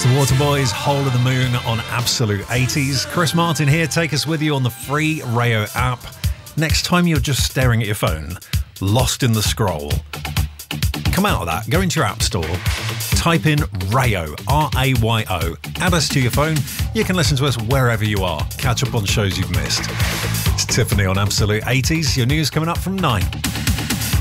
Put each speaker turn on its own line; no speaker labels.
The Waterboys, Whole of the Moon on Absolute 80s. Chris Martin here. Take us with you on the free Rayo app. Next time you're just staring at your phone, lost in the scroll, come out of that, go into your app store, type in Rayo, R-A-Y-O, add us to your phone. You can listen to us wherever you are. Catch up on shows you've missed. It's Tiffany on Absolute 80s. Your news coming up from 9.